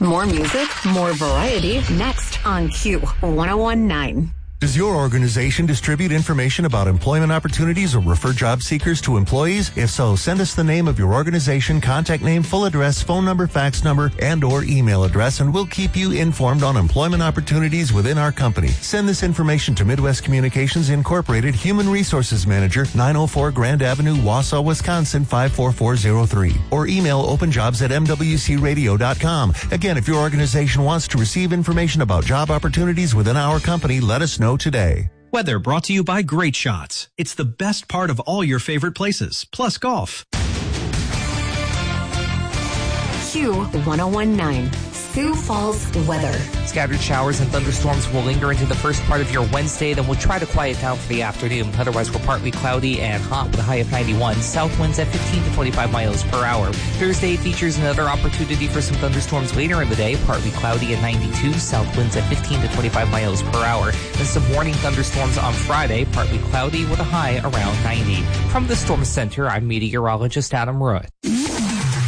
More music, more variety, next on Q1019. Does your organization distribute information about employment opportunities or refer job seekers to employees? If so, send us the name of your organization, contact name, full address, phone number, fax number, and or email address, and we'll keep you informed on employment opportunities within our company. Send this information to Midwest Communications Incorporated, Human Resources Manager, 904 Grand Avenue, Wausau, Wisconsin, 54403. Or email openjobs@mwcradio.com. Again, if your organization wants to receive information about job opportunities within our company, let us know today. Weather brought to you by Great Shots. It's the best part of all your favorite places, plus golf. Q1019. Sioux Falls weather. Scattered showers and thunderstorms will linger into the first part of your Wednesday, then we'll try to quiet down for the afternoon. Otherwise, we're partly cloudy and hot with a high of 91. South winds at 15 to 25 miles per hour. Thursday features another opportunity for some thunderstorms later in the day, partly cloudy at 92. South winds at 15 to 25 miles per hour. Then some morning thunderstorms on Friday, partly cloudy with a high around 90. From the Storm Center, I'm meteorologist Adam Root.